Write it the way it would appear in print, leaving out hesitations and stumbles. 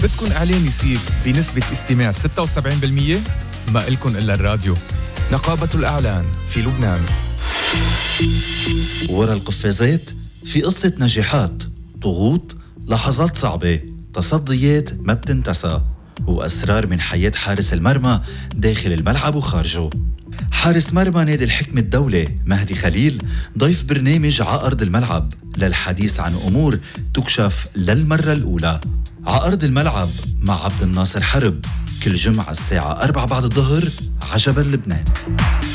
بدكن إعلان يصير بنسبة استماع 76%؟ ما إلكن إلا الراديو. نقابة الإعلان في لبنان. ورا القفازات في قصة نجاحات، ضغوط، لحظات صعبة، تصديات ما بتنتسى، وأسرار من حياة حارس المرمى داخل الملعب وخارجه. حارس مرمى نادي الحكمة الدولة مهدي خليل ضيف برنامج عأرض الملعب للحديث عن أمور تكشف للمرة الأولى. عأرض الملعب مع عبد الناصر حرب كل جمعة الساعة 4 بعد الظهر عجبا لبنان.